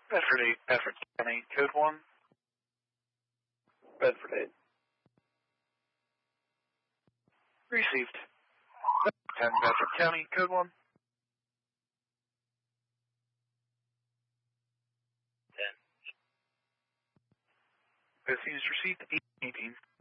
Bedford 8, Bedford County, code 1. Bedford 8. Received. 10, Bedford County, code 1. 10. Both units received, 18.